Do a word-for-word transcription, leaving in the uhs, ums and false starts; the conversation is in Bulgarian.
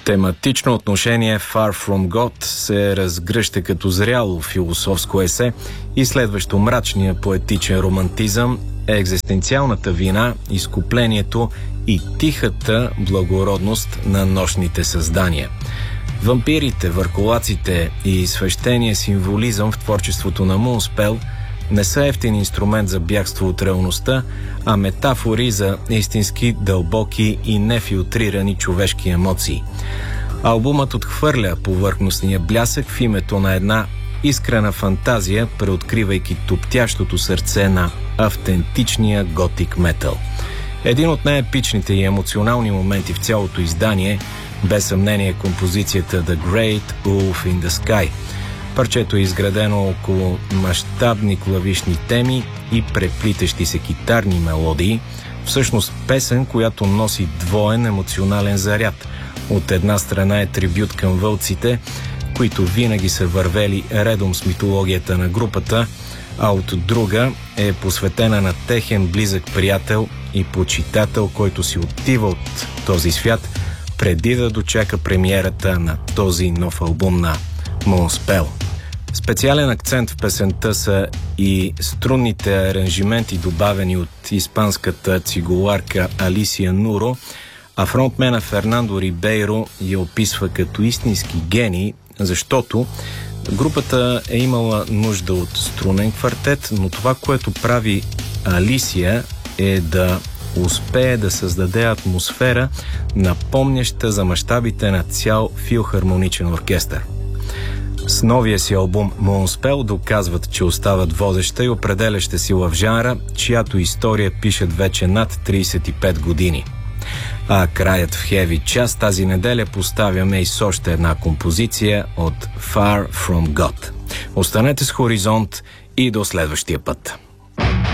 Тематично отношение Far From God се разгръща като зряло философско есе, изследващо мрачния поетичен романтизъм, екзистенциалната вина, изкуплението и тихата благородност на нощните създания. Вампирите, върколаците и свещения символизъм в творчеството на Мунспел не са евтин инструмент за бягство от реалността, а метафори за истински дълбоки и нефилтрирани човешки емоции. Албумът отхвърля повърхностния блясък в името на една искрена фантазия, преоткривайки топтящото сърце на автентичния готик метал. Един от най-епичните и емоционални моменти в цялото издание без съмнение композицията The Great Wolf in the Sky. Парчето е изградено около мащабни клавишни теми и преплитащи се китарни мелодии, всъщност песен, която носи двоен емоционален заряд. От една страна е трибют към вълците, които винаги са вървели редом с митологията на групата, а от друга е посветена на техен близък приятел и почитател, който си отива от този свят преди да дочака премиерата на този нов албум на Мунспел. Специален акцент в песента са и струнните аранжименти, добавени от испанската цигуларка Алисия Нуро, а фронтмена Фернандо Рибейро я описва като истински гений, защото групата е имала нужда от струнен квартет, но това, което прави Алисия, е да успее да създаде атмосфера, напомняща за мащабите на цял филхармоничен оркестър. С новия си албум Мунспел доказват, че остават водеща и определяща сила в жанра, чиято история пишат вече над трийсет и пет години. А краят в хеви час тази неделя поставяме и с още една композиция от Far From God. Останете с Хоризонт и до следващия път.